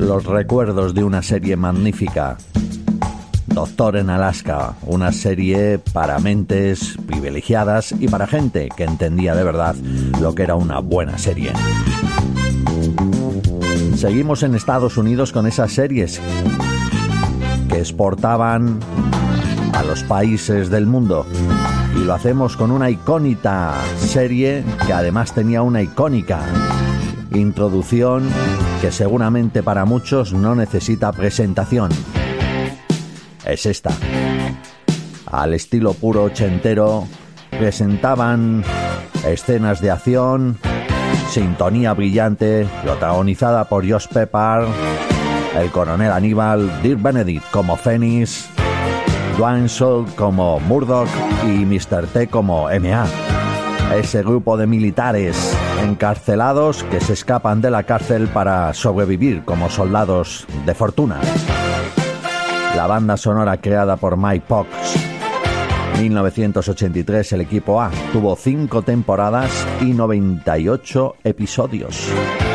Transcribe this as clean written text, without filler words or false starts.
los recuerdos de una serie magnífica. Doctor en Alaska, una serie para mentes privilegiadas y para gente que entendía de verdad lo que era una buena serie. Seguimos en Estados Unidos con esas series que exportaban a los países del mundo. Y lo hacemos con una icónica serie que además tenía una icónica introducción que seguramente para muchos no necesita presentación. Es esta. Al estilo puro ochentero, presentaban escenas de acción, sintonía brillante, protagonizada por Josh Pepper, el coronel Aníbal, Dirk Benedict como Phoenix, Dwayne Schultz como Murdoch y Mr. T como M.A. Ese grupo de militares encarcelados que se escapan de la cárcel para sobrevivir como soldados de fortuna. La banda sonora creada por Mike Fox. 1983 el equipo A tuvo 5 temporadas y 98 episodios.